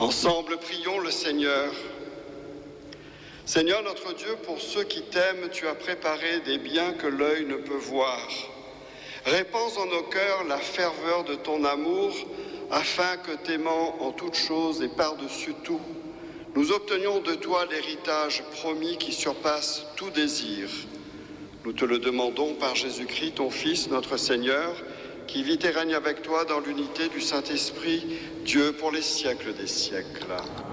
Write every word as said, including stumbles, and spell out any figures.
Ensemble, prions le Seigneur. Seigneur notre Dieu, pour ceux qui t'aiment, tu as préparé des biens que l'œil ne peut voir. Répands en nos cœurs la ferveur de ton amour, afin que, t'aimant en toutes choses et par-dessus tout, nous obtenions de toi l'héritage promis qui surpasse tout désir. Nous te le demandons par Jésus-Christ, ton Fils, notre Seigneur, qui vit et règne avec toi dans l'unité du Saint-Esprit, Dieu pour les siècles des siècles.